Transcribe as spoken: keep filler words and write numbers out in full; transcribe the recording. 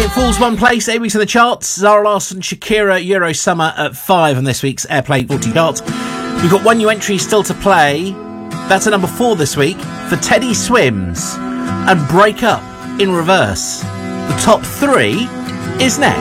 It falls one place, eight weeks in the charts. Zara Larsson, Shakira, Euro Summer at five on this week's Airplay forty Dot. We've got one new entry still to play. That's a number four this week for Teddy Swims and Break Up in Reverse. The top three is next.